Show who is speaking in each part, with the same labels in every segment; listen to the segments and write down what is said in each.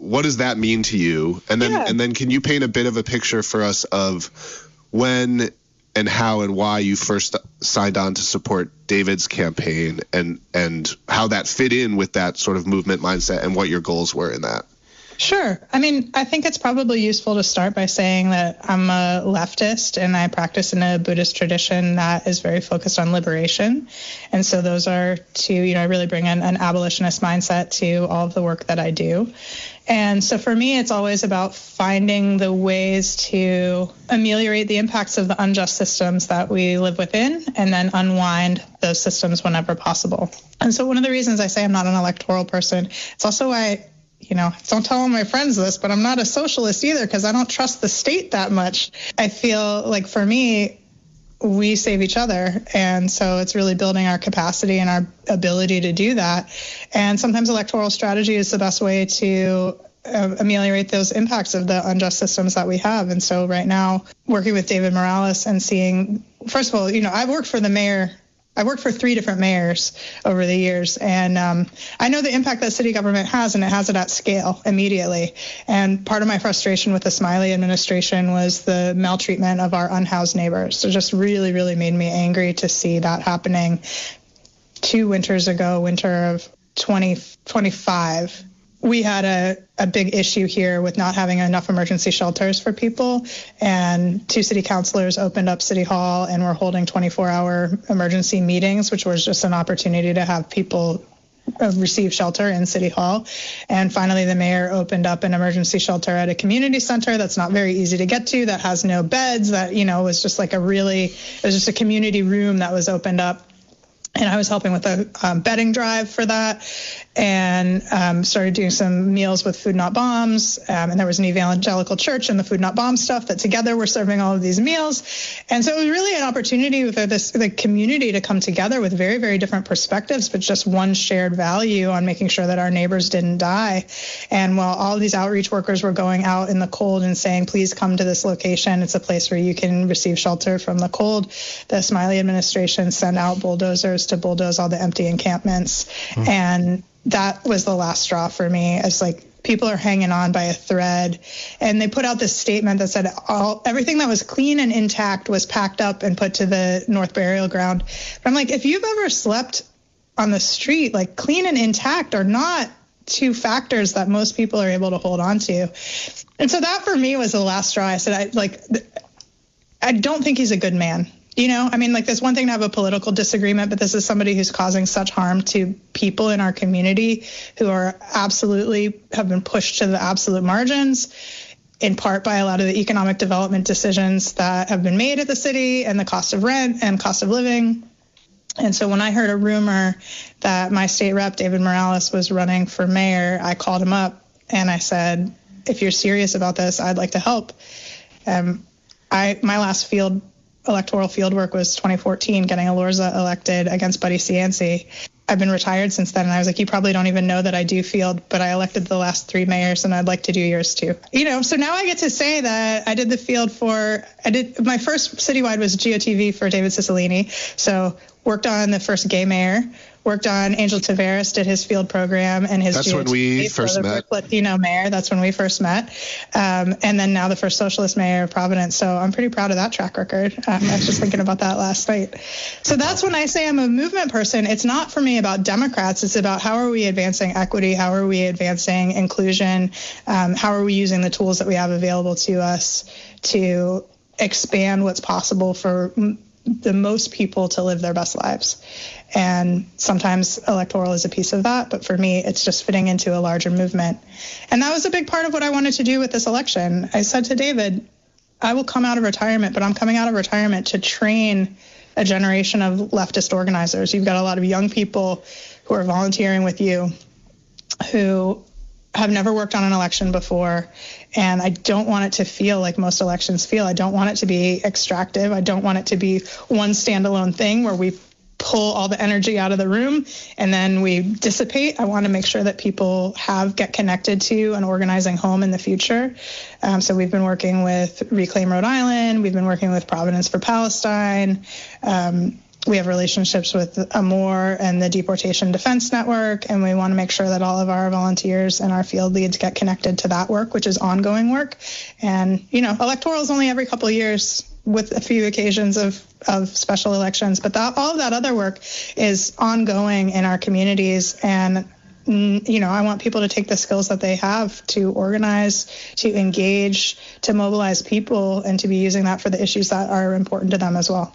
Speaker 1: what does that mean to you? And then can you paint a bit of a picture for us of when and how and why you first signed on to support David's campaign and how that fit in with that sort of movement mindset and what your goals were in that?
Speaker 2: Sure. I mean, I think it's probably useful to start by saying that I'm a leftist and I practice in a Buddhist tradition that is very focused on liberation. And so those are two, I really bring an abolitionist mindset to all of the work that I do. And so for me, it's always about finding the ways to ameliorate the impacts of the unjust systems that we live within and then unwind those systems whenever possible. And so one of the reasons I say I'm not an electoral person, it's also why don't tell all my friends this, but I'm not a socialist either because I don't trust the state that much. I feel like for me, we save each other. And so it's really building our capacity and our ability to do that. And sometimes electoral strategy is the best way to ameliorate those impacts of the unjust systems that we have. And so right now, working with David Morales and seeing, first of all, I've worked for the mayor. I worked for 3 different mayors over the years, and I know the impact that city government has, and it has it at scale immediately. And part of my frustration with the Smiley administration was the maltreatment of our unhoused neighbors. So just really, really made me angry to see that happening 2 winters ago, winter of 2025. We had a big issue here with not having enough emergency shelters for people, and 2 city councilors opened up City Hall and were holding 24-hour emergency meetings, which was just an opportunity to have people receive shelter in City Hall. And finally, the mayor opened up an emergency shelter at a community center that's not very easy to get to, that has no beds, that, was just like it was just a community room that was opened up. And I was helping with a bedding drive for that, and started doing some meals with Food Not Bombs. And there was an evangelical church and the Food Not Bombs stuff that together were serving all of these meals. And so it was really an opportunity for the community to come together with very, very different perspectives, but just one shared value on making sure that our neighbors didn't die. And while all these outreach workers were going out in the cold and saying, please come to this location, it's a place where you can receive shelter from the cold, the Smiley administration sent out bulldozers to bulldoze all the empty encampments. And that was the last straw for me. It's like people are hanging on by a thread. And they put out this statement that said everything that was clean and intact was packed up and put to the North Burial Ground. But I'm like, if you've ever slept on the street, like clean and intact are not 2 factors that most people are able to hold on to. And so that for me was the last straw. I said, I don't think he's a good man. There's one thing to have a political disagreement, but this is somebody who's causing such harm to people in our community who are have been pushed to the absolute margins, in part by a lot of the economic development decisions that have been made at the city and the cost of rent and cost of living. And so when I heard a rumor that my state rep, David Morales, was running for mayor, I called him up and I said, if you're serious about this, I'd like to help. My last electoral field work was 2014, getting Elorza elected against Buddy Cianci. I've been retired since then, and I was like, you probably don't even know that I do field, but I elected the last 3 mayors, and I'd like to do yours too. So now I get to say that I did the field my first citywide was GOTV for David Cicilline, so worked on the first gay mayor, worked on Angel Taveras, did his field program and his
Speaker 1: That's when we first met.
Speaker 2: Latino mayor. That's when we first met. And then now the first socialist mayor of Providence. So I'm pretty proud of that track record. I was just thinking about that last night. So that's when I say I'm a movement person. It's not for me about Democrats. It's about how are we advancing equity? How are we advancing inclusion? How are we using the tools that we have available to us to expand what's possible for the most people to live their best lives? And sometimes electoral is a piece of that, but for me, it's just fitting into a larger movement. And that was a big part of what I wanted to do with this election. I said to David, I will come out of retirement, but I'm coming out of retirement to train a generation of leftist organizers. You've got a lot of young people who are volunteering with you who have never worked on an election before, and I don't want it to feel like most elections feel. I don't want it to be extractive. I don't want it to be one standalone thing where we pull all the energy out of the room and then we dissipate. I want to make sure that people get connected to an organizing home in the future. So we've been working with Reclaim Rhode Island. We've been working with Providence for Palestine. We have relationships with AMOR and the Deportation Defense Network, and we want to make sure that all of our volunteers and our field leads get connected to that work, which is ongoing work. And, electoral is only every couple of years with a few occasions of special elections, but all of that other work is ongoing in our communities. And I want people to take the skills that they have to organize, to engage, to mobilize people, and to be using that for the issues that are important to them as well.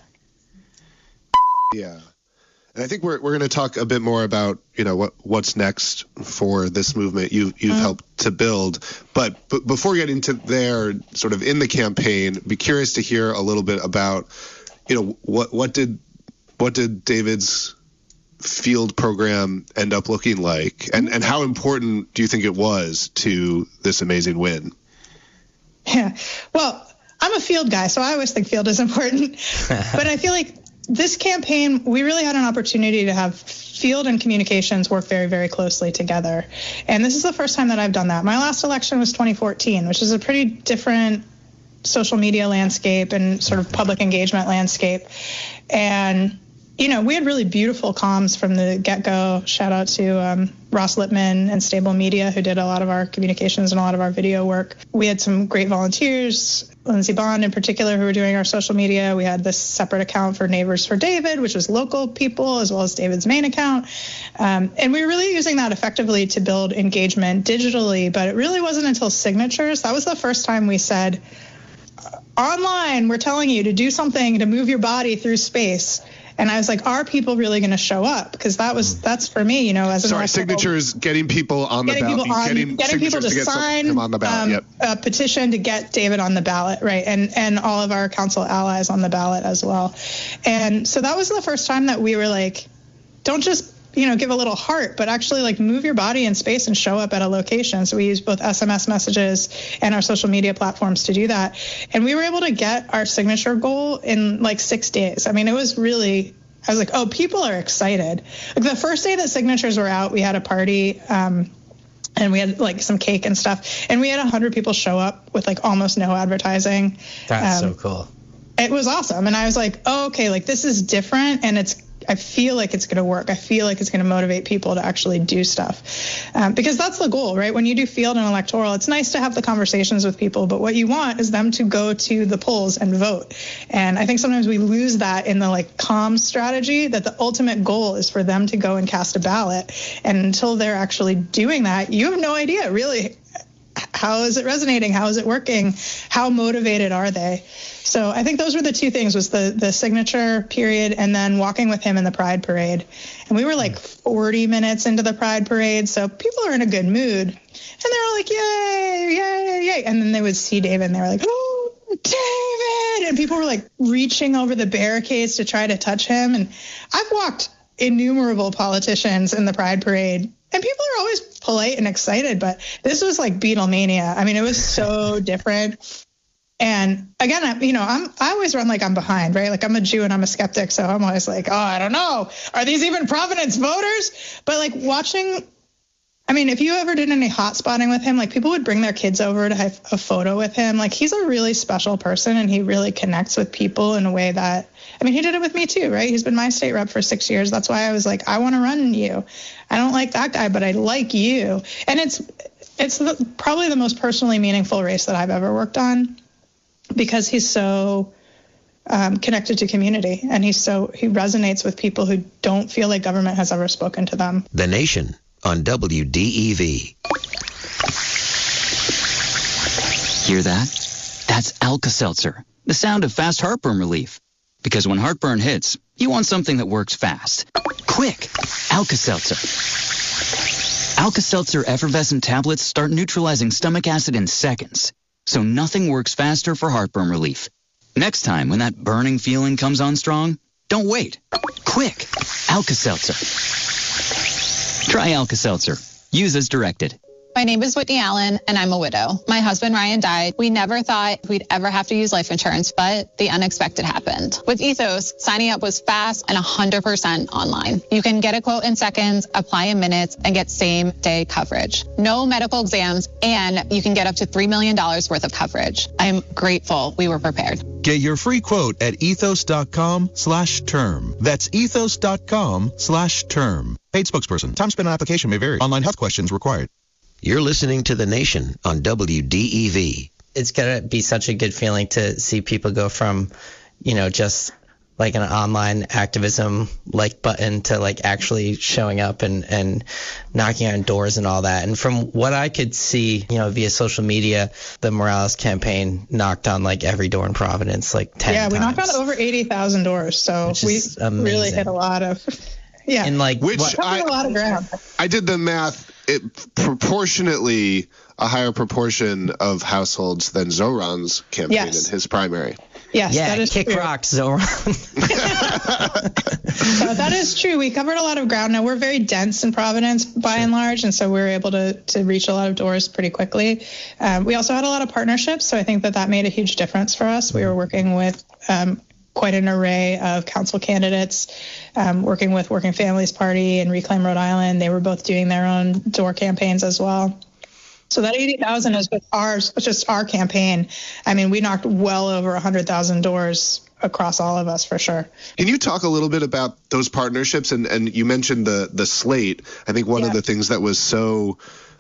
Speaker 1: Yeah. And I think we're going to talk a bit more about, what's next for this movement you've helped to build. But before getting to there, sort of in the campaign, be curious to hear a little bit about, what did David's field program end up looking like, and how important do you think it was to this amazing win?
Speaker 2: Yeah, well, I'm a field guy, so I always think field is important. But I feel like this campaign, we really had an opportunity to have field and communications work very, very closely together. And this is the first time that I've done that. My last election was 2014, which is a pretty different social media landscape and sort of public engagement landscape. And we had really beautiful comms from the get-go. Shout out to Ross Lippman and Stable Media, who did a lot of our communications and a lot of our video work. We had some great volunteers, Lindsay Bond in particular, who were doing our social media. We had this separate account for Neighbors for David, which was local people, as well as David's main account. And we were really using that effectively to build engagement digitally, but it really wasn't until signatures. That was the first time we said, online, we're telling you to do something to move your body through space. And I was like, are people really going to show up? Because that's for me, as an
Speaker 1: signatures, getting people on the ballot,
Speaker 2: getting people to sign
Speaker 1: on the ballot,
Speaker 2: a petition to get David on the ballot, right? And all of our council allies on the ballot as well. And so that was the first time that we were like, don't just give a little heart, but actually move your body in space and show up at a location. So we use both SMS messages and our social media platforms to do that. And we were able to get our signature goal in 6 days. I mean, it was really, I was like, oh, people are excited. The first day that signatures were out, we had a party, and we had some cake and stuff. And we had 100 people show up with almost no advertising.
Speaker 3: That's so cool.
Speaker 2: It was awesome. And I was like, oh, okay, this is different. And I feel like it's going to work. I feel like it's going to motivate people to actually do stuff, because that's the goal, right? When you do field and electoral, it's nice to have the conversations with people, but what you want is them to go to the polls and vote. And I think sometimes we lose that in the comms strategy, that the ultimate goal is for them to go and cast a ballot. And until they're actually doing that, you have no idea really how is it resonating? How is it working? How motivated are they? So I think those were the two things, was the signature period and then walking with him in the Pride Parade. And we were 40 minutes into the Pride Parade, so people are in a good mood. And they were like, yay, yay, yay. And then they would see David and they were like, oh, David. And people were reaching over the barricades to try to touch him. And I've walked innumerable politicians in the Pride Parade, and people are always polite and excited, but this was Beatlemania. I mean, it was so different. And again, I always run I'm behind, right? I'm a Jew and I'm a skeptic, so I'm always oh, I don't know, are these even Providence voters? But watching, I mean, if you ever did any hot spotting with him, people would bring their kids over to have a photo with him. He's a really special person, and he really connects with people in a way that, I mean, he did it with me too, right? He's been my state rep for 6 years. That's why I was I want to run you. I don't like that guy, but I like you. And it's probably the most personally meaningful race that I've ever worked on, because he's so connected to community, and he resonates with people who don't feel like government has ever spoken to them.
Speaker 4: The Nation on WDEV.
Speaker 5: Hear that? That's Alka-Seltzer, the sound of fast heartburn relief. Because when heartburn hits, you want something that works fast. Quick! Alka-Seltzer. Alka-Seltzer effervescent tablets start neutralizing stomach acid in seconds, so nothing works faster for heartburn relief. Next time when that burning feeling comes on strong, don't wait. Quick! Alka-Seltzer. Try Alka-Seltzer. Use as directed.
Speaker 6: My name is Whitney Allen, and I'm a widow. My husband, Ryan, died. We never thought we'd ever have to use life insurance, but the unexpected happened. With Ethos, signing up was fast and 100% online. You can get a quote in seconds, apply in minutes, and get same-day coverage. No medical exams, and you can get up to $3 million worth of coverage. I'm grateful we were prepared.
Speaker 3: Get your free quote at ethos.com/term. That's ethos.com/term. Paid spokesperson. Time spent on application may vary. Online health questions required.
Speaker 4: You're listening to The Nation on WDEV.
Speaker 7: It's going to be such a good feeling to see people go from, just like an online activism like button to like actually showing up and knocking on doors and all that. And from what I could see, via social media, the Morales campaign knocked on like every door in Providence, like 10 times.
Speaker 2: Yeah, we knocked on over 80,000 doors. So we really hit a lot of,
Speaker 7: And like,
Speaker 2: covered a lot of ground.
Speaker 1: I did the math. It proportionately a higher proportion of households than Zoran's campaign in his primary.
Speaker 2: Yes,
Speaker 7: yeah,
Speaker 2: that is
Speaker 7: kick
Speaker 2: true.
Speaker 7: rocks, Zoran.
Speaker 2: So that is true. We covered a lot of ground. Now, we're very dense in Providence by and large, and so we were able to reach a lot of doors pretty quickly. We also had a lot of partnerships, so I think that made a huge difference for us. We were working with quite an array of council candidates, working with Working Families Party and Reclaim Rhode Island. They were both doing their own door campaigns as well. So that 80,000 is just our campaign. I mean, we knocked well over 100,000 doors across all of us for sure.
Speaker 1: Can you talk a little bit about those partnerships? And you mentioned the slate. I think one of the things that was so,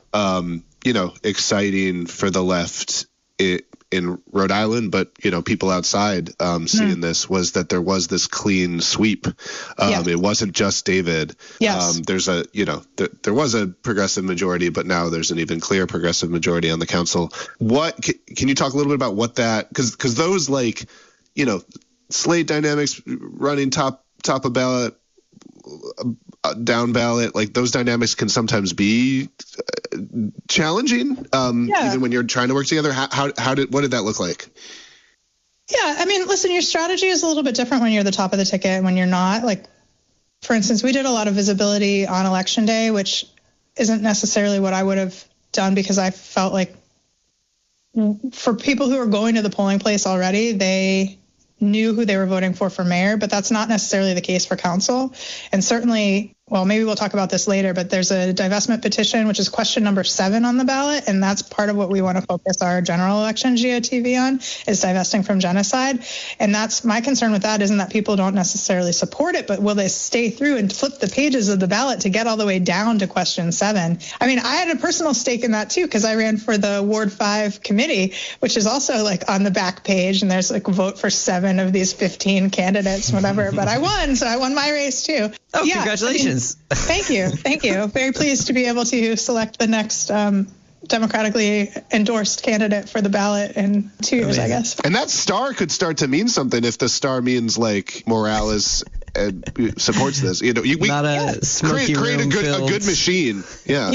Speaker 1: exciting for the left in Rhode Island, but people outside seeing this was that there was this clean sweep. It wasn't just David.
Speaker 2: Yes.
Speaker 1: There's there was a progressive majority, but now there's an even clearer progressive majority on the council. What can you talk a little bit about what that, because those slate dynamics running top of ballot, down ballot, like those dynamics can sometimes be challenging, even when you're trying to work together. What did that look like?
Speaker 2: Yeah, I mean, listen, your strategy is a little bit different when you're the top of the ticket and when you're not. Like, for instance, we did a lot of visibility on election day, which isn't necessarily what I would have done, because I felt like for people who are going to the polling place already, they knew who they were voting for mayor, but that's not necessarily the case for council. And certainly, well, maybe we'll talk about this later, but there's a divestment petition, which is question number 7 on the ballot. And that's part of what we want to focus our general election GOTV on, is divesting from genocide. And that's my concern with that, isn't that people don't necessarily support it, but will they stay through and flip the pages of the ballot to get all the way down to question 7? I mean, I had a personal stake in that too, because I ran for the Ward 5 committee, which is also like on the back page, and there's like a vote for 7 of these 15 candidates, whatever. But I won, so I won my race too.
Speaker 7: Oh, yeah, congratulations.
Speaker 2: Thank you. Very pleased to be able to select the next democratically endorsed candidate for the ballot in 2 years, I guess.
Speaker 1: And that star could start to mean something if the star means like Morales supports this. We
Speaker 7: not a smoky
Speaker 1: create a good
Speaker 7: filled
Speaker 1: machine. Yeah.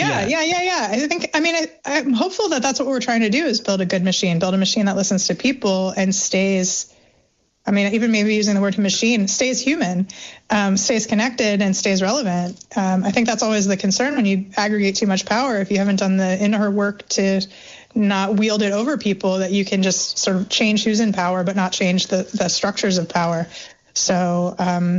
Speaker 2: I'm hopeful that that's what we're trying to do, is build a good machine, build a machine that listens to people and stays. I mean, even maybe using the word machine, stays human, stays connected, and stays relevant. I think that's always the concern when you aggregate too much power. If you haven't done the inner work to not wield it over people, that you can just sort of change who's in power, but not change the structures of power. So,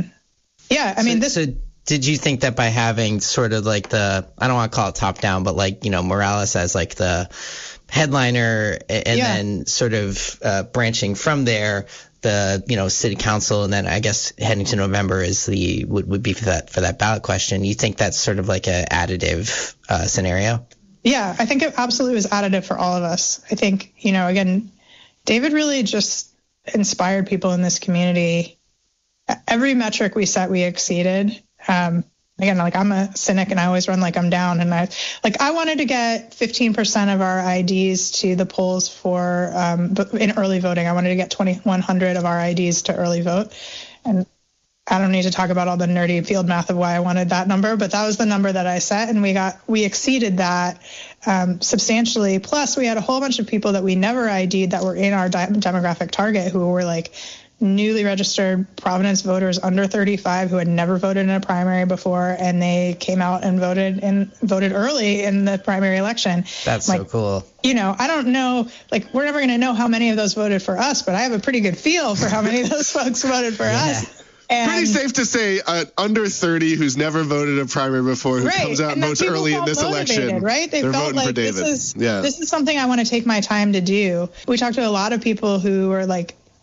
Speaker 7: did you think that by having sort of like I don't want to call it top down, but like, Morales as like the headliner and then sort of branching from there, the city council, and then I guess heading to November is would be for that ballot question. You think that's sort of like a additive scenario?
Speaker 2: Yeah, I think it absolutely was additive for all of us. I think, again, David really just inspired people in this community. Every metric we set, we exceeded. Again, like, I'm a cynic and I always run like I'm down. And I wanted to get 15% of our IDs to the polls for in early voting. I wanted to get 2,100 of our IDs to early vote. And I don't need to talk about all the nerdy field math of why I wanted that number, but that was the number that I set. And we exceeded that substantially. Plus, we had a whole bunch of people that we never ID'd that were in our demographic target, who were like newly registered Providence voters under 35 who had never voted in a primary before, and they came out and voted early in the primary election.
Speaker 7: That's so cool.
Speaker 2: I don't know, like, we're never going to know how many of those voted for us, but I have a pretty good feel for how many of those folks voted for us. And
Speaker 1: pretty safe to say under 30 who's never voted a primary before, who comes out and votes early in this election,
Speaker 2: right? They're
Speaker 1: felt like
Speaker 2: this is something I want to take my time to do. We talked to a lot of people who were like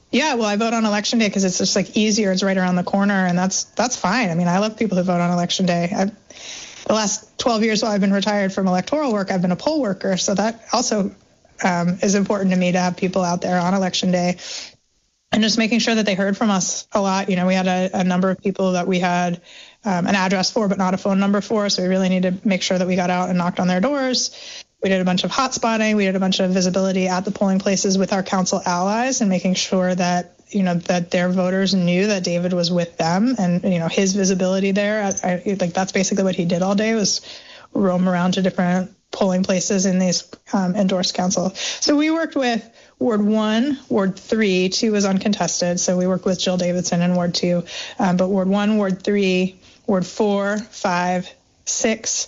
Speaker 2: Yeah, well, I vote on election day because it's just like easier. It's right around the corner, and that's fine. I mean, I love people who vote on election day. The last 12 years while I've been retired from electoral work, I've been a poll worker, so that also is important to me to have people out there on election day. And just making sure that they heard from us a lot. You know, we had a number of people that we had an address for, but not a phone number for. So we really need to make sure that we got out and knocked on their doors. We did a bunch of hot spotting. We did a bunch of visibility at the polling places with our council allies and making sure that, you know, that their voters knew that David was with them and, you know, his visibility there. Like that's basically what he did all day, was roam around to different polling places in these endorsed council. So we worked with Ward 1, Ward 3, 2 was uncontested, so we worked with Jill Davidson in Ward 2. But Ward 1, Ward 3, Ward 4, 5, 6,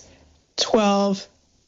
Speaker 2: 12,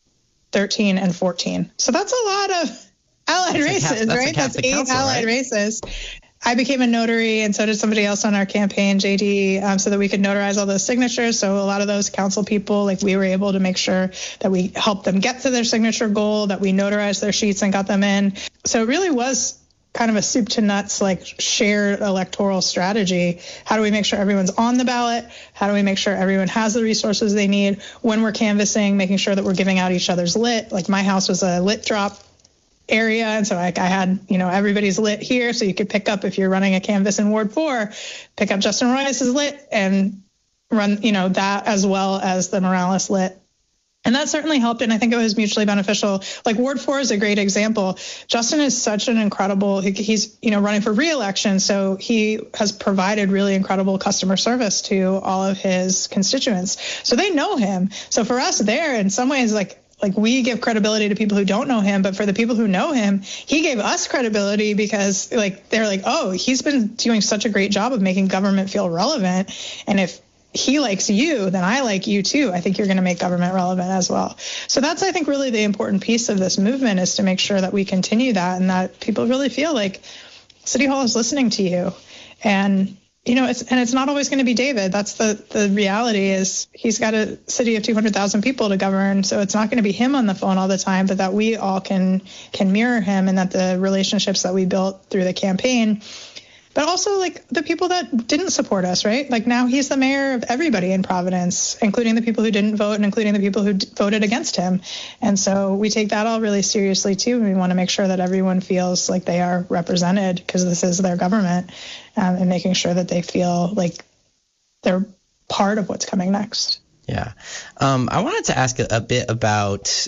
Speaker 2: 13, and 14. So that's a lot of allied races, right? That's 8 allied races. I became a notary, and so did somebody else on our campaign, JD, so that we could notarize all those signatures. So a lot of those council people, like, we were able to make sure that we helped them get to their signature goal, that we notarized their sheets and got them in. So it really was kind of a soup to nuts, like, shared electoral strategy. How do we make sure everyone's on the ballot? How do we make sure everyone has the resources they need when we're canvassing, making sure that we're giving out each other's lit? Like, my house was a lit drop area, and so like I had, you know, everybody's lit here, so you could pick up, if you're running a canvas in Ward 4, pick up Justin Royce's lit and run, you know, that as well as the Morales lit. And that certainly helped, and I think it was mutually beneficial. Like, Ward 4 is a great example. Justin is such an incredible, he's, you know, running for re-election, so he has provided really incredible customer service to all of his constituents. So they know him. So for us there, in some ways, like we give credibility to people who don't know him, but for the people who know him, he gave us credibility because, like, they're like, oh, he's been doing such a great job of making government feel relevant. And if he likes you, then I like you too. I think you're going to make government relevant as well. So that's, I think, really the important piece of this movement, is to make sure that we continue that and that people really feel like City Hall is listening to you. And you know, it's not always going to be David. That's the reality, is he's got a city of 200,000 people to govern. So it's not going to be him on the phone all the time, but that we all can mirror him, and that the relationships that we built through the campaign, but also like the people that didn't support us, right? Like, now he's the mayor of everybody in Providence, including the people who didn't vote and including the people who voted against him. And so we take that all really seriously too. And we want to make sure that everyone feels like they are represented, because this is their government, and making sure that they feel like they're part of what's coming next.
Speaker 7: Yeah. I wanted to ask a bit about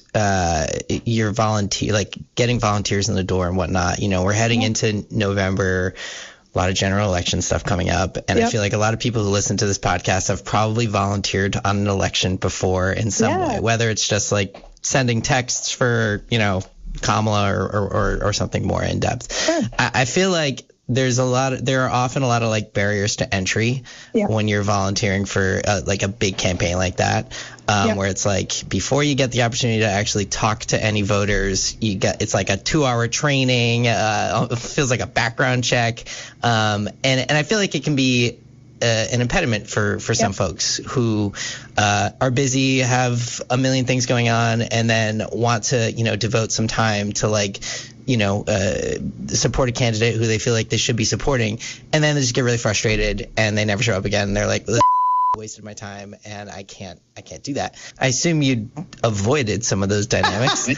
Speaker 7: your volunteer, like getting volunteers in the door and whatnot. You know, we're heading into November, a lot of general election stuff coming up. And I feel like a lot of people who listen to this podcast have probably volunteered on an election before in some way, whether it's just like sending texts for, you know, Kamala or something more in depth. Sure. I feel like there are often a lot of like barriers to entry when you're volunteering for like a big campaign like that, where it's like, before you get the opportunity to actually talk to any voters, it's like a 2-hour training, it feels like a background check, and I feel like it can be an impediment for some folks who are busy, have a million things going on, and then want to, you know, devote some time to, like, you know, support a candidate who they feel like they should be supporting, and then they just get really frustrated and they never show up again. And they're like, wasted my time and I can't do that. I assume you avoided some of those dynamics,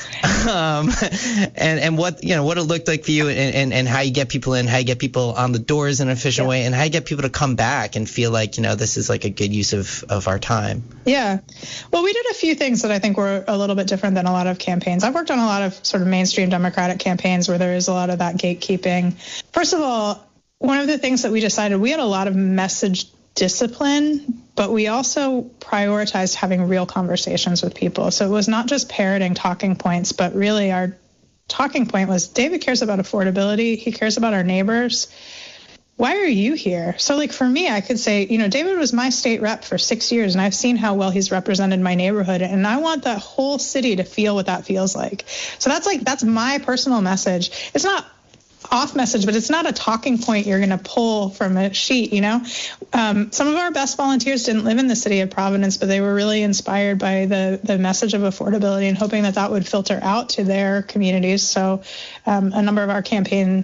Speaker 7: and what it looked like for you, and how you get people in, how you get people on the doors in an efficient way, and how you get people to come back and feel like, you know, this is like a good use of our time. Yeah.
Speaker 2: Well, we did a few things that I think were a little bit different than a lot of campaigns. I've worked on a lot of sort of mainstream Democratic campaigns where there is a lot of that gatekeeping. First of all, one of the things that we decided, we had a lot of message discipline, but we also prioritized having real conversations with people. So it was not just parroting talking points, but really our talking point was, David cares about affordability. He cares about our neighbors. Why are you here? So, like, for me, I could say, you know, David was my state rep for 6 years, and I've seen how well he's represented my neighborhood, and I want the whole city to feel what that feels like. So that's my personal message. It's not off message, but it's not a talking point you're going to pull from a sheet, you know. Some of our best volunteers didn't live in the city of Providence, but they were really inspired by the message of affordability and hoping that would filter out to their communities. So a number of our campaign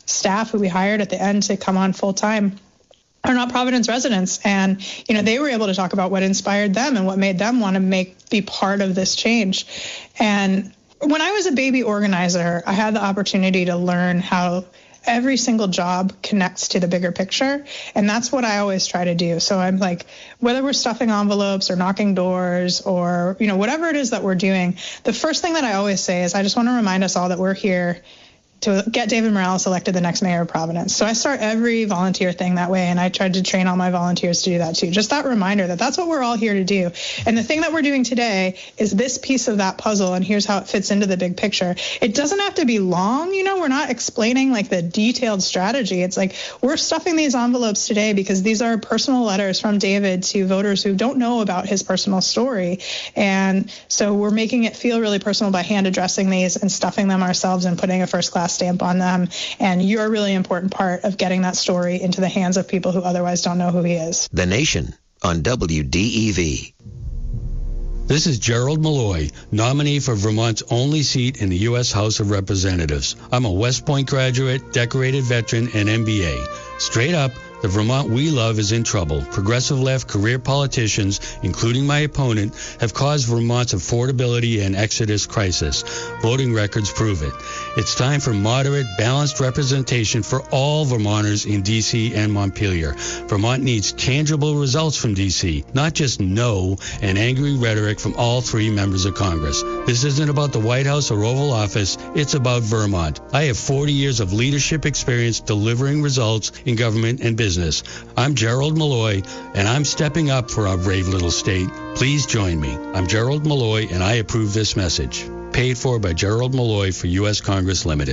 Speaker 2: staff who we hired at the end to come on full time are not Providence residents. And, they were able to talk about what inspired them and what made them want to be part of this change. And when I was a baby organizer, I had the opportunity to learn how every single job connects to the bigger picture. And that's what I always try to do. So I'm like, whether we're stuffing envelopes or knocking doors or, whatever it is that we're doing, the first thing that I always say is I just want to remind us all that we're here to get David Morales elected the next mayor of Providence. So I start every volunteer thing that way, and I tried to train all my volunteers to do that too. Just that reminder that that's what we're all here to do. And the thing that we're doing today is this piece of that puzzle, and here's how it fits into the big picture. It doesn't have to be long, we're not explaining like the detailed strategy. It's like we're stuffing these envelopes today because these are personal letters from David to voters who don't know about his personal story. And so we're making it feel really personal by hand addressing these and stuffing them ourselves and putting a first class stamp on them. And you're a really important part of getting that story into the hands of people who otherwise don't know who he is.
Speaker 4: The Nation on WDEV.
Speaker 8: This is Gerald Malloy, nominee for Vermont's only seat in the U.S. House of Representatives. I'm a West Point graduate, decorated veteran, and MBA. Straight up, the Vermont we love is in trouble. Progressive left career politicians, including my opponent, have caused Vermont's affordability and exodus crisis. Voting records prove it. It's time for moderate, balanced representation for all Vermonters in D.C. and Montpelier. Vermont needs tangible results from D.C., not just no and angry rhetoric from all three members of Congress. This isn't about the White House or Oval Office. It's about Vermont. I have 40 years of leadership experience delivering results in government and business. I'm Gerald Malloy, and I'm stepping up for our brave little state. Please join me. I'm Gerald Malloy, and I approve this message. Paid for by Gerald Malloy for U.S. Congress Limited.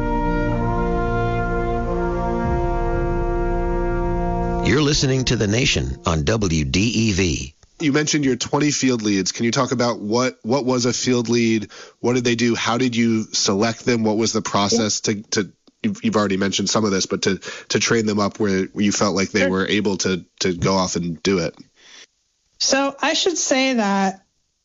Speaker 4: You're listening to The Nation on WDEV.
Speaker 1: You mentioned your 20 field leads. Can you talk about what was a field lead? What did they do? How did you select them? What was the process to you've already mentioned some of this, but to train them up where you felt like they were able to go off and do it?
Speaker 2: So I should say that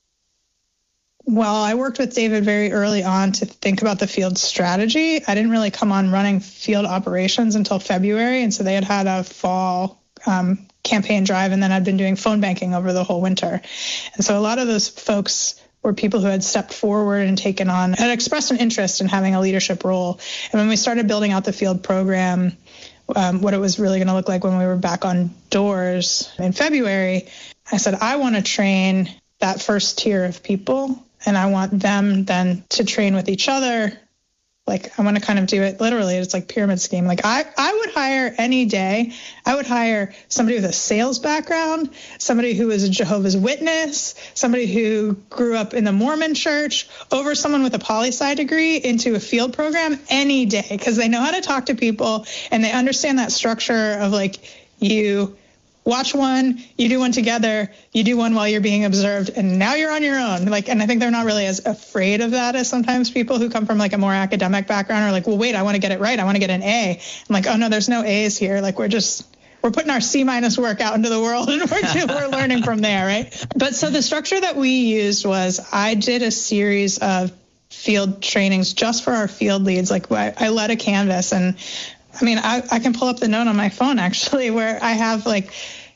Speaker 2: while I worked with David very early on to think about the field strategy, I didn't really come on running field operations until February. And so they had a fall campaign drive, and then I'd been doing phone banking over the whole winter. And so a lot of those folks were people who had stepped forward and had expressed an interest in having a leadership role. And when we started building out the field program, what it was really going to look like when we were back on doors in February, I said, I want to train that first tier of people, and I want them then to train with each other. Like, I want to kind of do it literally. It's like pyramid scheme. Like, I would hire any day. I would hire somebody with a sales background, somebody who is a Jehovah's Witness, somebody who grew up in the Mormon church, over someone with a poli-sci degree into a field program any day, because they know how to talk to people and they understand that structure of like, you watch one, you do one together, you do one while you're being observed, and now you're on your own. Like, and I think they're not really as afraid of that as sometimes people who come from like a more academic background are like, well, wait, I want to get it right. I want to get an A. I'm like, oh no, there's no A's here. Like, we're putting our C- work out into the world, and we're learning from there, right? But so the structure that we used was I did a series of field trainings just for our field leads. Like, I led a canvas, and I mean, I can pull up the note on my phone, actually, where I have like,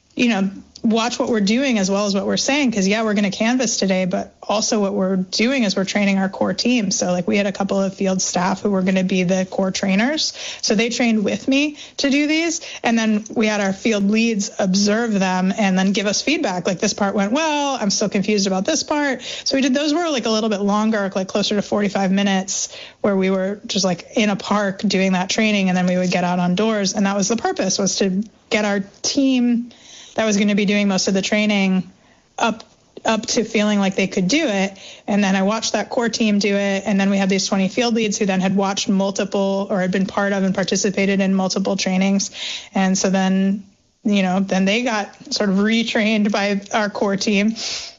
Speaker 2: watch what we're doing as well as what we're saying. Because, yeah, we're going to canvas today, but also what we're doing is we're training our core team. So, like, we had a couple of field staff who were going to be the core trainers. So they trained with me to do these. And then we had our field leads observe them and then give us feedback. Like, this part went well. I'm still confused about this part. So we did those were like a little bit longer, like closer to 45 minutes, where we were just like in a park doing that training. And then we would get out on doors. And that was the purpose, was to get our team that was going to be doing most of the training up to feeling like they could do it. And then I watched that core team do it. And then we had these 20 field leads who then had watched multiple or had been part of and participated in multiple trainings. And so then, then they got sort of retrained by our core team.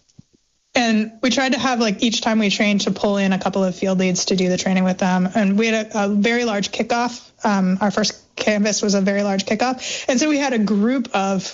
Speaker 2: And we tried to have, like, each time we trained to pull in a couple of field leads to do the training with them. And we had a very large kickoff. Our first canvas was a very large kickoff. And so we had a group of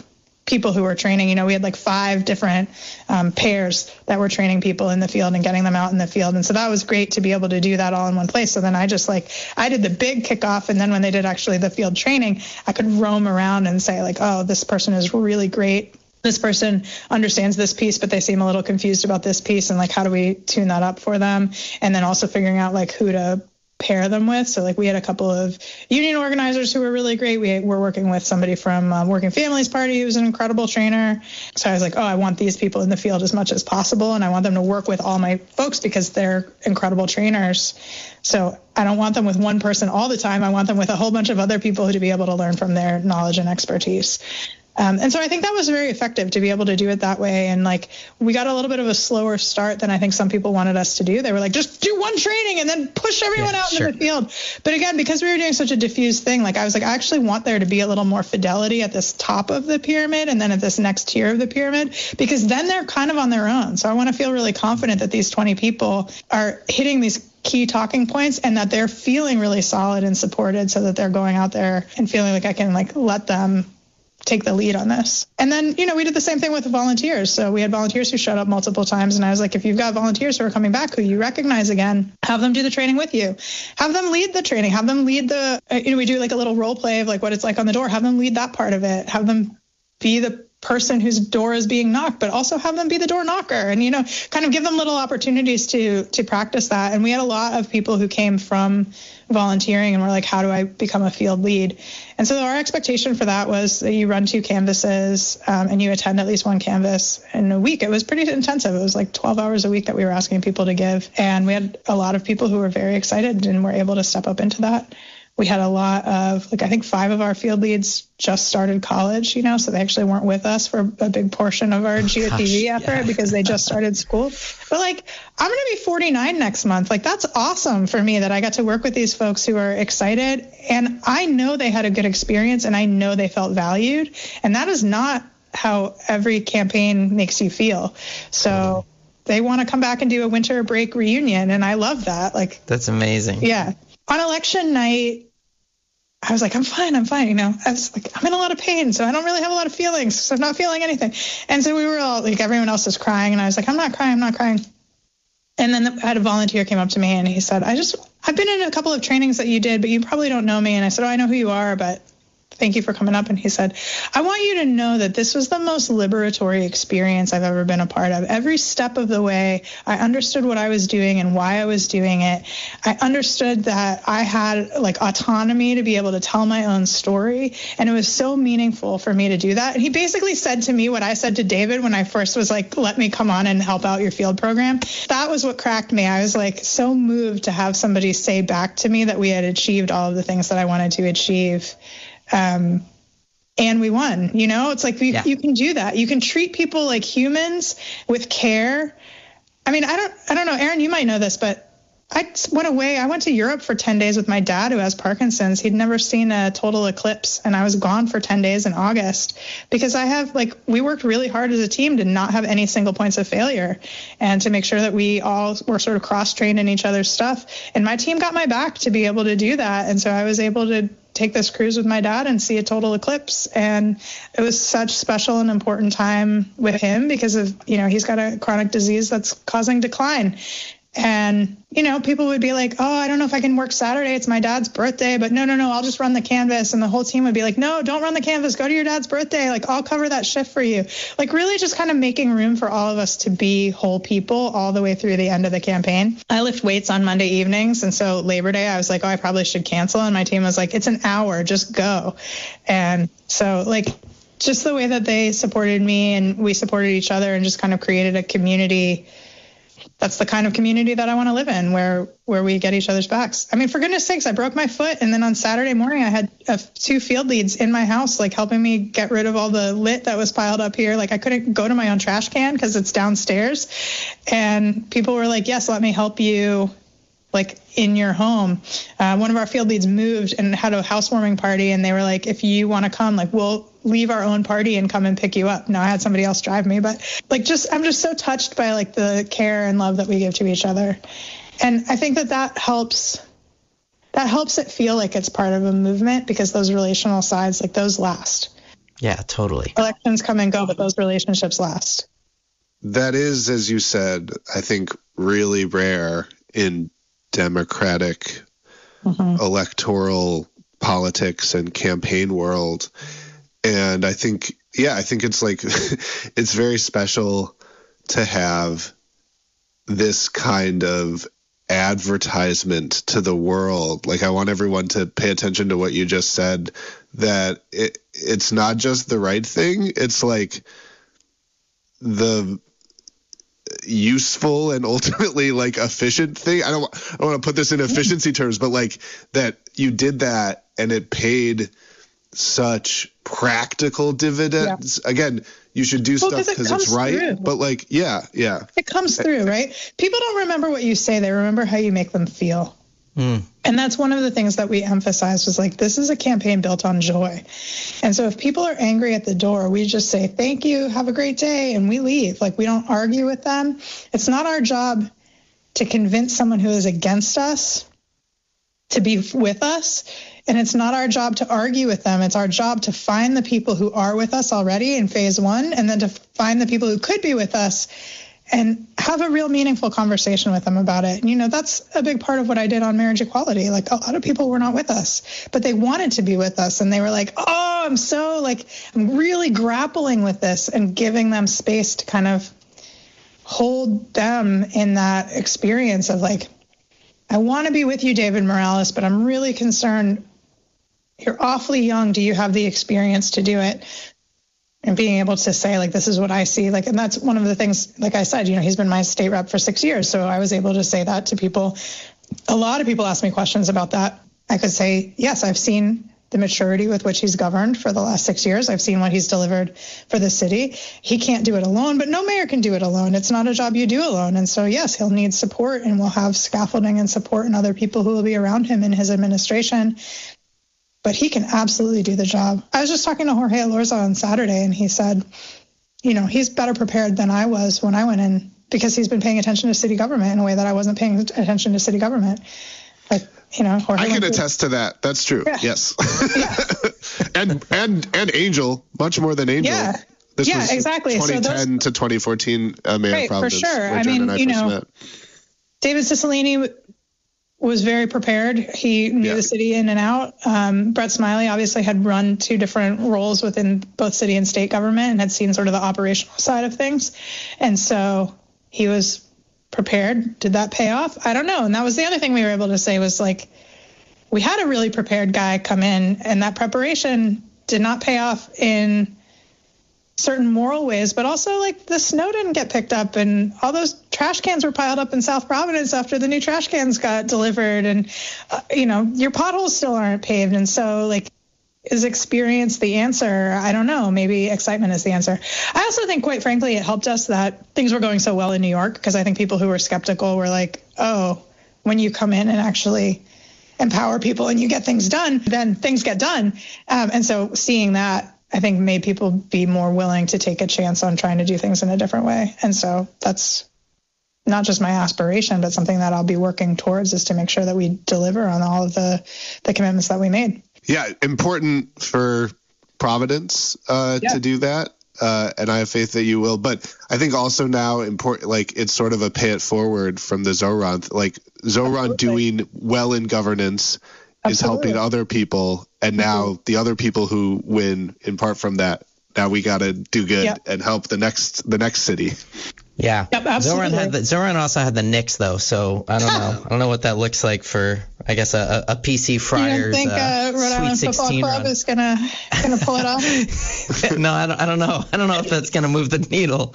Speaker 2: people who were training. We had like 5 different pairs that were training people in the field and getting them out in the field. And so that was great to be able to do that all in one place. So then I did the big kickoff. And then when they did actually the field training, I could roam around and say like, oh, this person is really great. This person understands this piece, but they seem a little confused about this piece. And like, how do we tune that up for them? And then also figuring out like who to pair them with. So like we had a couple of union organizers who were really great. We were working with somebody from Working Families Party who's an incredible trainer. So I was like, oh, I want these people in the field as much as possible. And I want them to work with all my folks because they're incredible trainers. So I don't want them with one person all the time. I want them with a whole bunch of other people to be able to learn from their knowledge and expertise. And so I think that was very effective to be able to do it that way. And like, we got a little bit of a slower start than I think some people wanted us to do. They were like, just do one training and then push everyone out into the field. But again, because we were doing such a diffused thing, like I was like, I actually want there to be a little more fidelity at this top of the pyramid and then at this next tier of the pyramid, because then they're kind of on their own. So I want to feel really confident that these 20 people are hitting these key talking points and that they're feeling really solid and supported so that they're going out there and feeling like I can like let them take the lead on this. And then, we did the same thing with the volunteers. So we had volunteers who showed up multiple times. And I was like, if you've got volunteers who are coming back, who you recognize again, have them do the training with you. Have them lead the training. Have them lead the, we do like a little role play of like what it's like on the door. Have them lead that part of it. Have them be the person whose door is being knocked, but also have them be the door knocker and, kind of give them little opportunities to practice that. And we had a lot of people who came from volunteering and were like, how do I become a field lead? And so our expectation for that was that you run 2 canvases and you attend at least 1 canvas in a week. It was pretty intensive. It was like 12 hours a week that we were asking people to give. And we had a lot of people who were very excited and were able to step up into that. We had a lot of, I think 5 of our field leads just started college, so they actually weren't with us for a big portion of our GOTV effort because they just started school. But I'm going to be 49 next month. That's awesome for me that I got to work with these folks who are excited. And I know they had a good experience and I know they felt valued. And that is not how every campaign makes you feel. So they want to come back and do a winter break reunion. And I love that.
Speaker 7: That's amazing.
Speaker 2: Yeah. On election night, I was like, I'm fine. I was like, I'm in a lot of pain, so I don't really have a lot of feelings, so I'm not feeling anything. And so we were all like, everyone else was crying, and I was like, I'm not crying. And then I had a volunteer came up to me, and he said, I've been in a couple of trainings that you did, but you probably don't know me. And I said, oh, I know who you are, but thank you for coming up. And he said, I want you to know that this was the most liberatory experience I've ever been a part of. Every step of the way, I understood what I was doing and why I was doing it. I understood that I had autonomy to be able to tell my own story. And it was so meaningful for me to do that. And he basically said to me what I said to David when I first was like, let me come on and help out your field program. That was what cracked me. I was so moved to have somebody say back to me that we had achieved all of the things that I wanted to achieve. And we won, it's you can do that. You can treat people like humans with care. I mean, I don't know, Aaron, you might know this, but I went away. I went to Europe for 10 days with my dad who has Parkinson's. He'd never seen a total eclipse. And I was gone for 10 days in August because we worked really hard as a team to not have any single points of failure and to make sure that we all were sort of cross-trained in each other's stuff. And my team got my back to be able to do that. And so I was able to take this cruise with my dad and see a total eclipse. And it was such special and important time with him because of, he's got a chronic disease that's causing decline. And, people would be like, oh, I don't know if I can work Saturday. It's my dad's birthday. But no, I'll just run the canvas. And the whole team would be like, no, don't run the canvas. Go to your dad's birthday. I'll cover that shift for you. Really just kind of making room for all of us to be whole people all the way through the end of the campaign. I lift weights on Monday evenings. And so Labor Day, I was like, oh, I probably should cancel. And my team was like, it's an hour. Just go. And so just the way that they supported me and we supported each other and just kind of created a community. That's the kind of community that I want to live in, where we get each other's backs. I mean, for goodness sakes, I broke my foot. And then on Saturday morning, I had 2 field leads in my house, helping me get rid of all the lit that was piled up here. I couldn't go to my own trash can because it's downstairs. And people were like, yes, let me help you, in your home. One of our field leads moved and had a housewarming party. And they were like, if you want to come, we'll leave our own party and come and pick you up. Now I had somebody else drive me, but I'm just so touched by the care and love that we give to each other. And I think that helps it feel like it's part of a movement because those relational sides, those last.
Speaker 7: Yeah, totally.
Speaker 2: Elections come and go, but those relationships last.
Speaker 1: That is, as you said, I think really rare in democratic electoral politics and campaign world. And I think it's like, it's very special to have this kind of advertisement to the world. Like, I want everyone to pay attention to what you just said, that it's not just the right thing. It's like the useful and ultimately like efficient thing. I don't want to put this in efficiency terms, but like that you did that and it paid such practical dividends. Yeah. Again, you should do stuff because it's right. Through. But like, yeah. It
Speaker 2: comes through, right? People don't remember what you say. They remember how you make them feel. And that's one of the things that we emphasized was like, this is a campaign built on joy. And so if people are angry at the door, we just say, thank you, have a great day, and we leave. Like, we don't argue with them. It's not our job to convince someone who is against us to be with us. And it's not our job to argue with them. It's our job to find the people who are with us already in phase one, and then to find the people who could be with us and have a real meaningful conversation with them about it. And, you know, that's a big part of what I did on marriage equality. Like, a lot of people were not with us, but they wanted to be with us. And they were like, oh, I'm really grappling with this, and giving them space to kind of hold them in that experience of like, I want to be with you, David Morales, but I'm really concerned. You're awfully young. Do you have the experience to do it? And being able to say, like, this is what I see. Like, and that's one of the things, like I said, you know, he's been my state rep for 6 years. So I was able to say that to people. A lot of people ask me questions about that. I could say, yes, I've seen the maturity with which he's governed for the last 6 years. I've seen what he's delivered for the city. He can't do it alone, but no mayor can do it alone. It's not a job you do alone. And so, yes, he'll need support, and we'll have scaffolding and support and other people who will be around him in his administration. But he can absolutely do the job. I was just talking to Jorge Elorza on Saturday, and he said, you know, he's better prepared than I was when I went in, because he's been paying attention to city government in a way that I wasn't paying attention to city government. Like, you know, Jorge,
Speaker 1: I can attest to that. That's true. Yeah. Yes. Yeah. and Angel, much more than Angel.
Speaker 2: Yeah.
Speaker 1: This was
Speaker 2: exactly.
Speaker 1: 2010 to 2014 mayor of Providence.
Speaker 2: For sure. I mean, you know, met. David Cicilline was very prepared. He knew the city in and out. Brett Smiley obviously had run 2 different roles within both city and state government and had seen sort of the operational side of things. And so he was prepared. Did that pay off? I don't know. And that was the other thing we were able to say was like, we had a really prepared guy come in, and that preparation did not pay off in certain moral ways, but also like the snow didn't get picked up, and all those trash cans were piled up in South Providence after the new trash cans got delivered, and you know, your potholes still aren't paved. And so like, is experience the answer? I don't know. Maybe excitement is the answer. I also think, quite frankly, it helped us that things were going so well in New York, because I think people who were skeptical were like, oh, when you come in and actually empower people and you get things done, then things get done. And so seeing that, I think, made people be more willing to take a chance on trying to do things in a different way. And so that's not just my aspiration, but something that I'll be working towards, is to make sure that we deliver on all of the commitments that we made.
Speaker 1: Yeah, important for Providence to do that. And I have faith that you will. But I think also now important, like, it's sort of a pay it forward from the Zoran. Like, Zoran doing well in governance is helping other people, and now the other people who win in part from that, now we got to do good and help the next city.
Speaker 7: Yeah. Yep, Zoran also had the Knicks, though, so I don't know. I don't know what that looks like for, I guess, a PC Friars.
Speaker 2: You don't think Rhode Island Football Club is gonna pull it off?
Speaker 7: No, I don't know. I don't know if that's gonna move the needle.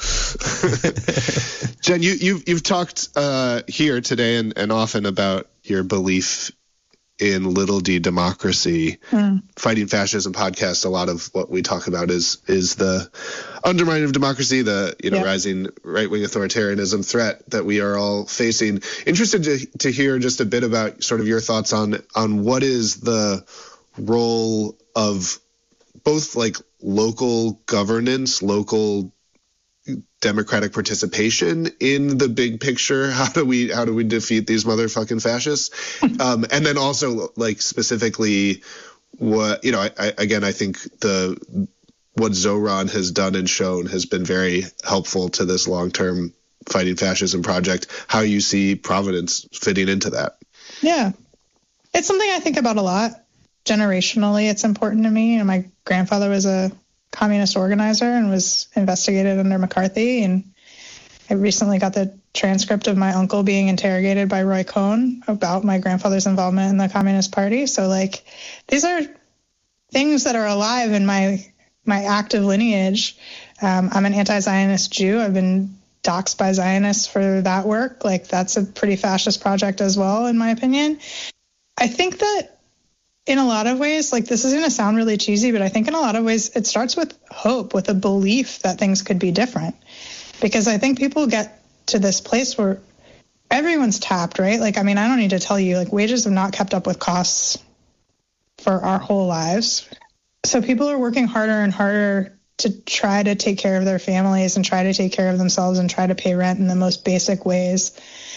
Speaker 1: Jen, you've talked here today and often about your belief in Little D democracy. Fighting Fascism podcast, a lot of what we talk about is the undermining of democracy, the rising right-wing authoritarianism threat that we are all facing. Interested to hear just a bit about sort of your thoughts on what is the role of both like local governance, local democratic participation in the big picture. How do we defeat these motherfucking fascists? And then also, like, specifically what, you know, I think what Zoran has done and shown has been very helpful to this long-term fighting fascism project, how you see Providence fitting into that.
Speaker 2: Yeah. It's something I think about a lot. Generationally, it's important to me. My grandfather was a communist organizer and was investigated under McCarthy. And I recently got the transcript of my uncle being interrogated by Roy Cohn about my grandfather's involvement in the Communist Party. So, these are things that are alive in my active lineage. I'm an anti-Zionist Jew. I've been doxxed by Zionists for that work. That's a pretty fascist project as well, in my opinion. I think that in a lot of ways, this is going to sound really cheesy, but I think in a lot of ways it starts with hope, with a belief that things could be different. Because I think people get to this place where everyone's tapped, right? I don't need to tell you, wages have not kept up with costs for our whole lives. So people are working harder and harder to try to take care of their families and try to take care of themselves and try to pay rent in the most basic ways.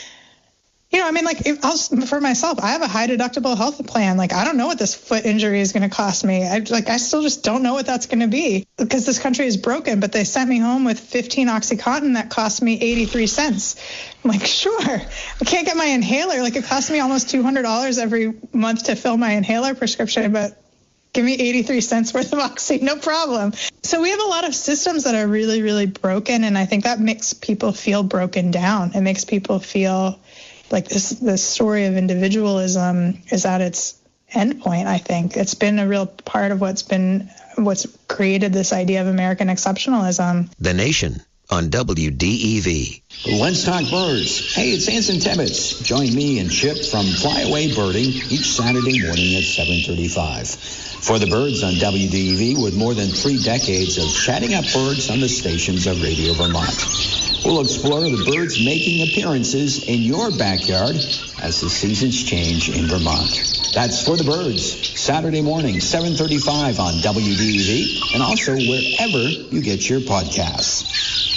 Speaker 2: For myself, I have a high deductible health plan. I don't know what this foot injury is going to cost me. I still just don't know what that's going to be because this country is broken, but they sent me home with 15 OxyContin that cost me 83 cents. I'm sure. I can't get my inhaler. It costs me almost $200 every month to fill my inhaler prescription, but give me 83 cents worth of Oxy, no problem. So we have a lot of systems that are really, really broken, and I think that makes people feel broken down. It makes people feel this story of individualism is at its end point. I think it's been a real part of what's created this idea of American exceptionalism.
Speaker 4: The Nation on WDEV.
Speaker 9: Let's talk birds. Hey, it's Anson Tibbetts. Join me and Chip from Flyaway Birding each Saturday morning at 7:35. For the Birds on WDEV, with more than 3 decades of chatting up birds on the stations of Radio Vermont. We'll explore the birds making appearances in your backyard as the seasons change in Vermont. That's For the Birds, Saturday morning, 7:35 on WDEV, and also wherever you get your podcasts.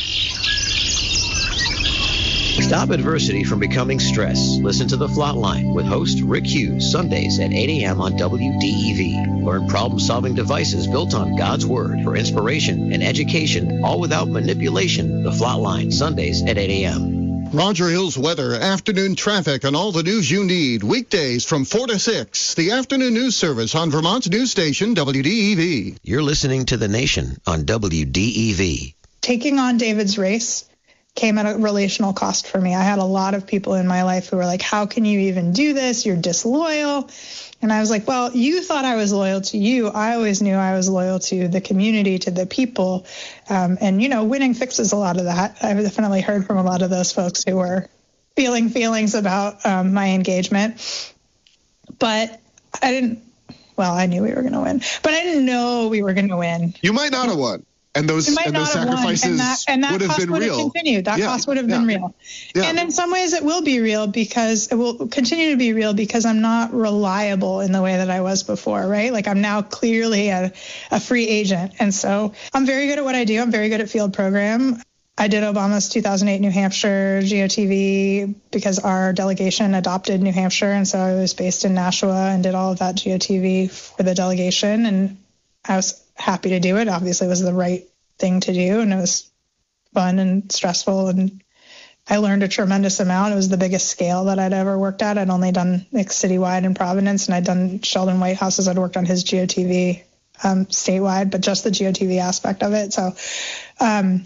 Speaker 4: Stop adversity from becoming stress. Listen to The Flatline with host Rick Hughes, Sundays at 8 a.m. on WDEV. Learn problem-solving devices built on God's Word for inspiration and education, all without manipulation. The Flatline, Sundays at 8 a.m.
Speaker 10: Roger Hill's weather, afternoon traffic, and all the news you need. Weekdays from 4 to 6. The afternoon news service on Vermont's news station, WDEV.
Speaker 4: You're listening to The Nation on WDEV.
Speaker 2: Taking on David's race came at a relational cost for me. I had a lot of people in my life who were like, how can you even do this? You're disloyal. And I was like, well, you thought I was loyal to you. I always knew I was loyal to the community, to the people. And winning fixes a lot of that. I've definitely heard from a lot of those folks who were feeling feelings about my engagement. But I knew we were going to win, but I didn't know we were going to win.
Speaker 1: You might not have won. And those sacrifices would have been real.
Speaker 2: That cost would have been real. Yeah. And in some ways it will be real because it will continue to be real because I'm not reliable in the way that I was before, right? I'm now clearly a free agent. And so I'm very good at what I do. I'm very good at field program. I did Obama's 2008 New Hampshire GOTV because our delegation adopted New Hampshire. And so I was based in Nashua and did all of that GOTV for the delegation. And I was happy to do it. Obviously, it was the right thing to do, and it was fun and stressful, and I learned a tremendous amount. It was the biggest scale that I'd ever worked at. I'd only done citywide in Providence, and I'd done Sheldon Whitehouse's. I'd worked on his GOTV statewide, but just the GOTV aspect of it. So, and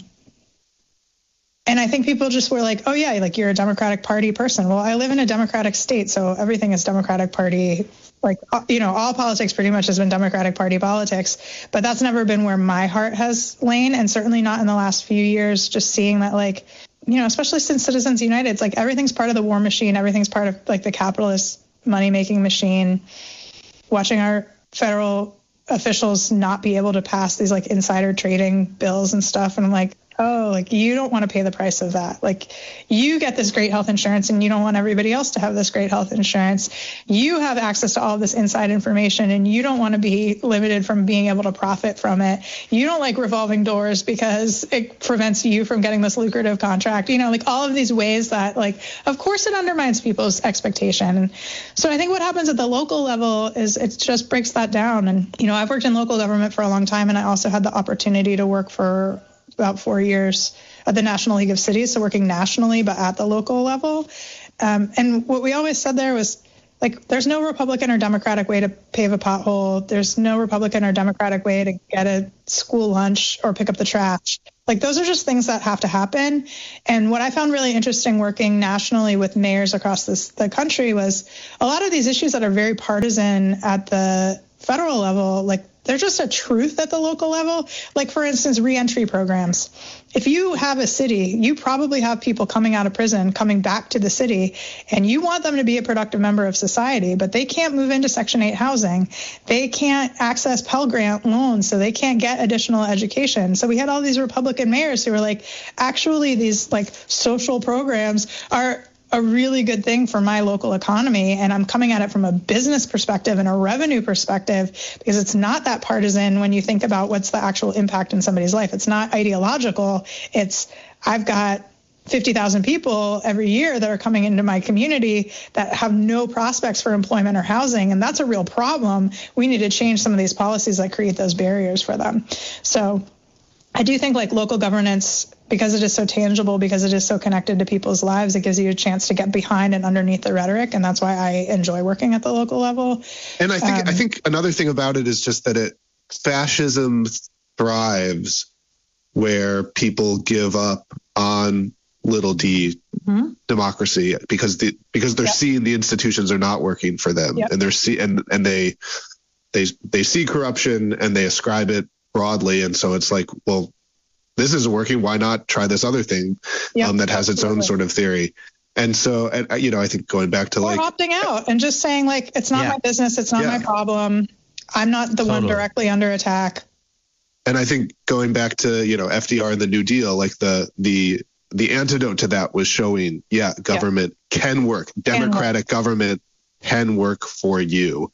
Speaker 2: I think people just were like, oh, yeah, you're a Democratic Party person. Well, I live in a Democratic state, so everything is Democratic Party. All politics pretty much has been Democratic Party politics, but that's never been where my heart has lain, and certainly not in the last few years, just seeing that, especially since Citizens United, it's everything's part of the war machine, everything's part of, the capitalist money-making machine, watching our federal officials not be able to pass these, insider trading bills and stuff, and I'm like, oh, like you don't want to pay the price of that. Like you get this great health insurance and you don't want everybody else to have this great health insurance. You have access to all of this inside information and you don't want to be limited from being able to profit from it. You don't like revolving doors because it prevents you from getting this lucrative contract. You know, like all of these ways that, like, of course it undermines people's expectation. And so I think what happens at the local level is it just breaks that down. And, you know, I've worked in local government for a long time, and I also had the opportunity to work for about 4 years at the National League of Cities, so working nationally, but at the local level. And what we always said there was, like, there's no Republican or Democratic way to pave a pothole. There's no Republican or Democratic way to get a school lunch or pick up the trash. Like, those are just things that have to happen. And what I found really interesting working nationally with mayors across the country was a lot of these issues that are very partisan at the federal level, like, they're just a truth at the local level. Like, for instance, reentry programs. If you have a city, you probably have people coming out of prison, coming back to the city, and you want them to be a productive member of society, but they can't move into Section 8 housing. They can't access Pell Grant loans, so they can't get additional education. So we had all these Republican mayors who were like, actually, these like social programs are a really good thing for my local economy. And I'm coming at it from a business perspective and a revenue perspective, because it's not that partisan when you think about what's the actual impact in somebody's life. It's not ideological. It's, I've got 50,000 people every year that are coming into my community that have no prospects for employment or housing. And that's a real problem. We need to change some of these policies that create those barriers for them. So I do think, like, local governance, because it is so tangible, because it is so connected to people's lives, it gives you a chance to get behind and underneath the rhetoric. And that's why I enjoy working at the local level.
Speaker 1: And I think another thing about it is just that fascism thrives where people give up on little d democracy because they're seeing the institutions are not working for them, and they're they see corruption and they ascribe it broadly. And so it's like, well, this isn't working. Why not try this other thing that has its own sort of theory? And so, you know, I think going back to
Speaker 2: opting out and just saying, like, it's not my business. It's not my problem. I'm not the one directly under attack.
Speaker 1: And I think going back to, you know, FDR and the New Deal, like the antidote to that was showing, government can work. Democratic government can work for you.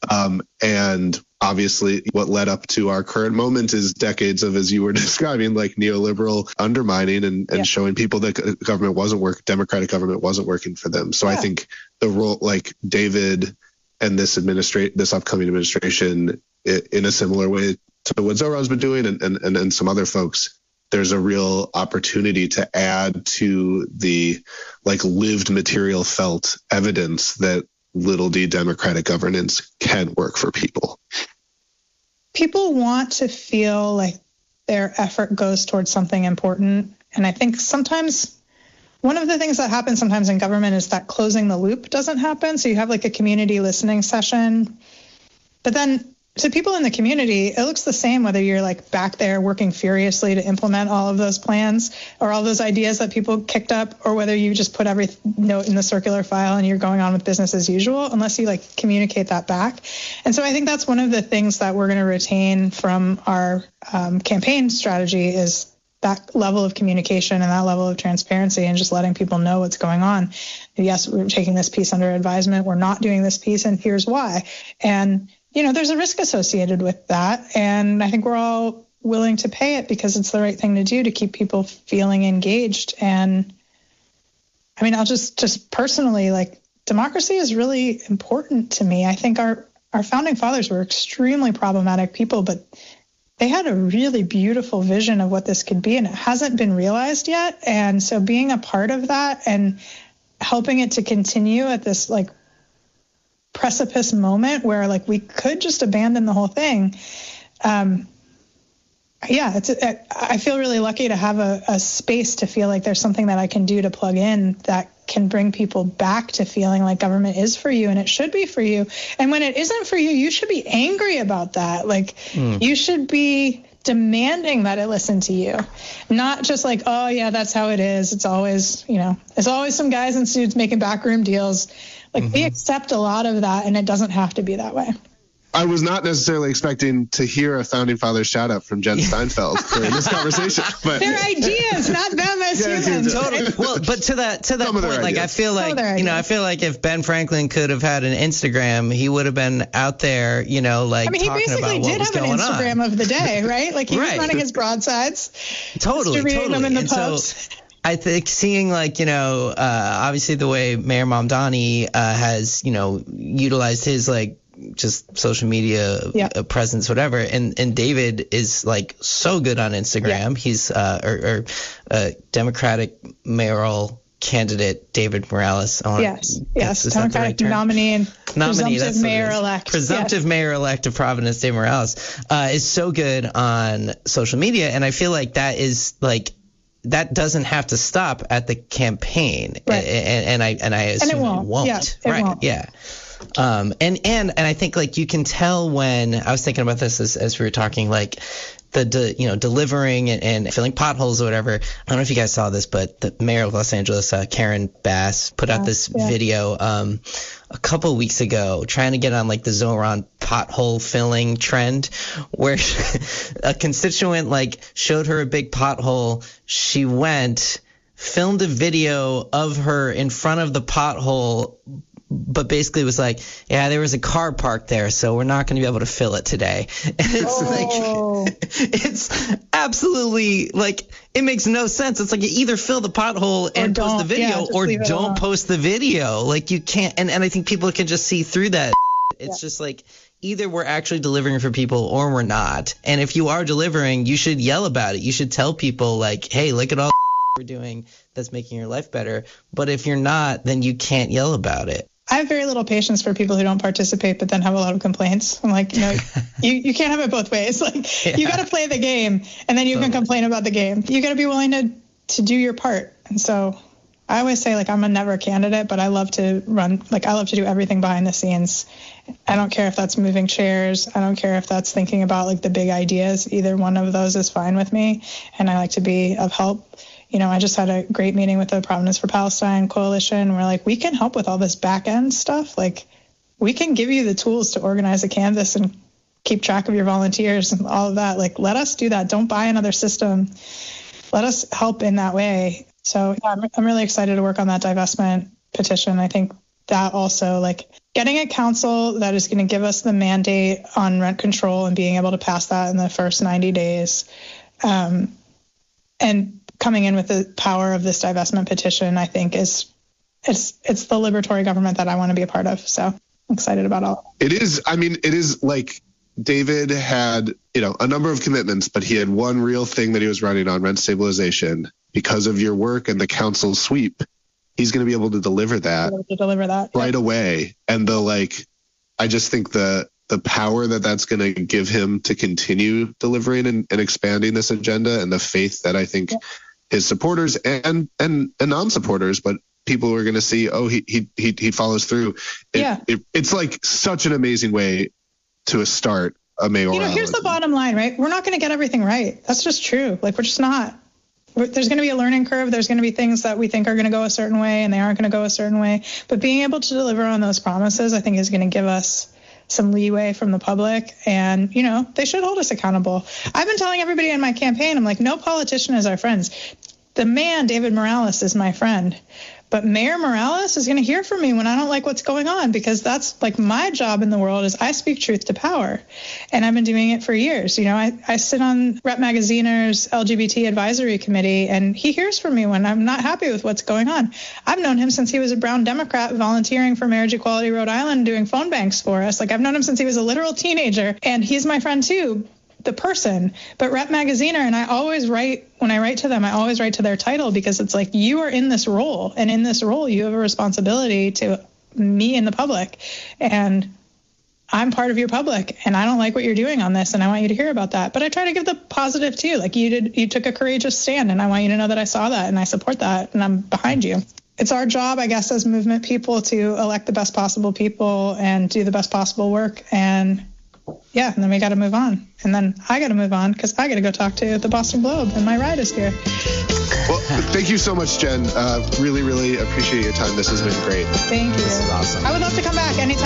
Speaker 1: And obviously what led up to our current moment is decades of, as you were describing, like neoliberal undermining and showing people that government wasn't working, democratic government wasn't working for them. So I think the role, like David and this upcoming administration, in a similar way to what Zohran's been doing and some other folks, there's a real opportunity to add to the, like, lived material felt evidence that little d democratic governance can work for people.
Speaker 2: People want to feel like their effort goes towards something important. And I think sometimes one of the things that happens sometimes in government is that closing the loop doesn't happen. So you have like a community listening session, but then to people in the community, it looks the same whether you're like back there working furiously to implement all of those plans or all those ideas that people kicked up, or whether you just put every note in the circular file and you're going on with business as usual, unless you like communicate that back. And so I think that's one of the things that we're going to retain from our campaign strategy is that level of communication and that level of transparency and just letting people know what's going on. Yes, we're taking this piece under advisement. We're not doing this piece, and here's why. And you know, there's a risk associated with that. And I think we're all willing to pay it because it's the right thing to do to keep people feeling engaged. And I mean, I'll just personally, like, democracy is really important to me. I think our founding fathers were extremely problematic people, but they had a really beautiful vision of what this could be, and it hasn't been realized yet. And so being a part of that and helping it to continue at this, like, precipice moment where, like, we could just abandon the whole thing. I feel really lucky to have a space to feel like there's something that I can do to plug in that can bring people back to feeling like government is for you and it should be for you. And when it isn't for you, you should be angry about that. Like, you should be demanding that it listen to you, not just like, oh yeah, that's how it is. It's always, you know, there's always some guys in suits making backroom deals. Like, we accept a lot of that, and it doesn't have to be that way.
Speaker 1: I was not necessarily expecting to hear a founding father shout out from Jen Steinfeld during this conversation. But
Speaker 2: they're ideas, not them as humans.
Speaker 7: Totally. Well, but to that point, like I feel like I feel like if Ben Franklin could have had an Instagram, he would have been out there, like talking about what was going on.
Speaker 2: He basically did have an Instagram of the day, right? Like he was running his broadsides, distributing them in the pubs.
Speaker 7: So, I think seeing obviously the way Mayor Mamdani has, utilized his just social media presence, whatever. And David is so good on Instagram. Yeah. He's Democratic mayoral candidate David Morales.
Speaker 2: Yes, Democratic nominee and presumptive mayor-elect.
Speaker 7: Presumptive mayor-elect of Providence, David Morales is so good on social media, and I feel like that is that doesn't have to stop at the campaign, right. and I assume it won't.
Speaker 2: Yeah, it won't.
Speaker 7: Yeah. And I think you can tell when I was thinking about this as we were talking, delivering and filling potholes or whatever. I don't know if you guys saw this, but the mayor of Los Angeles, Karen Bass, put out this video a couple weeks ago trying to get on the Zoran pothole filling trend, where a constituent showed her a big pothole. She went, filmed a video of her in front of the pothole, but basically was there was a car parked there, so we're not going to be able to fill it today. And it's it's absolutely it makes no sense. It's you either fill the pothole and post the video, or don't post the video. You can't, and I think people can just see through that. It's just either we're actually delivering for people or we're not. And if you are delivering, you should yell about it. You should tell people hey, look at all we're doing that's making your life better. But if you're not, then you can't yell about it.
Speaker 2: I have very little patience for people who don't participate but then have a lot of complaints. I'm you can't have it both ways. You got to play the game, and then you can complain about the game. You got to be willing to do your part. And so I always say I'm a never candidate, but I love to run. I love to do everything behind the scenes. I don't care if that's moving chairs. I don't care if that's thinking about the big ideas. Either one of those is fine with me, and I like to be of help. I just had a great meeting with the Providence for Palestine Coalition. We're we can help with all this back end stuff. We can give you the tools to organize a canvas and keep track of your volunteers and all of that. Let us do that. Don't buy another system. Let us help in that way. So I'm really excited to work on that divestment petition. I think that also getting a council that is going to give us the mandate on rent control and being able to pass that in the first 90 days, and coming in with the power of this divestment petition, I think it's the liberatory government that I want to be a part of. So I'm excited about all.
Speaker 1: It is. I mean, it is David had, a number of commitments, but he had one real thing that he was running on, rent stabilization. Because of your work and the council sweep, he's going to be able to deliver that right away. And I just think the power that's going to give him to continue delivering and expanding this agenda, and the faith that I think his supporters and non-supporters, but people who are going to see, he follows through. It's such an amazing way to start a mayoral.
Speaker 2: Here's the bottom line, right? We're not going to get everything right. That's just true. We're just not. There's going to be a learning curve. There's going to be things that we think are going to go a certain way and they aren't going to go a certain way. But being able to deliver on those promises, I think, is going to give us some leeway from the public. And, they should hold us accountable. I've been telling everybody in my campaign, I'm no politician is our friends. The man, David Morales, is my friend. But Mayor Morales is going to hear from me when I don't like what's going on, because that's my job in the world is I speak truth to power. And I've been doing it for years. I sit on Rep Magaziner's LGBT advisory committee, and he hears from me when I'm not happy with what's going on. I've known him since he was a Brown Democrat volunteering for Marriage Equality Rhode Island, doing phone banks for us. I've known him since he was a literal teenager, and he's my friend too. The person, but Rep Magaziner, and I always write, when I write to them, I always write to their title, because it's you are in this role, and in this role you have a responsibility to me and the public, and I'm part of your public, and I don't like what you're doing on this, and I want you to hear about that. But I try to give the positive too. You took a courageous stand, and I want you to know that I saw that, and I support that, and I'm behind you. It's our job, I guess, as movement people to elect the best possible people and do the best possible work, and then we got to move on. And then I got to move on because I got to go talk to the Boston Globe, and my ride is here.
Speaker 1: Well, thank you so much, Jen. Really, really appreciate your time. This has been great.
Speaker 2: Thank you.
Speaker 7: This is awesome.
Speaker 2: I would love to come back anytime.